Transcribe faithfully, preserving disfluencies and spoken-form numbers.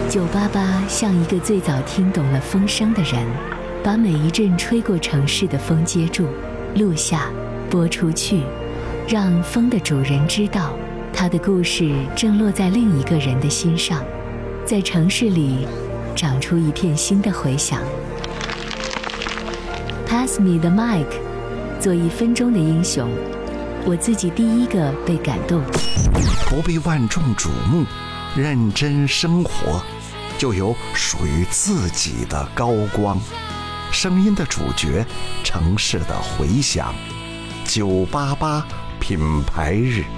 九八八像一个最早听懂了风声的人，把每一阵吹过城市的风接住、录下、播出去，让风的主人知道，他的故事正落在另一个人的心上，在城市里长出一片新的回响。Pass me the mic， 做一分钟的英雄，我自己第一个被感动。 不被万众瞩目，认真生活，就有属于自己的高光。声音的主角，城市的回响。九八八品牌日。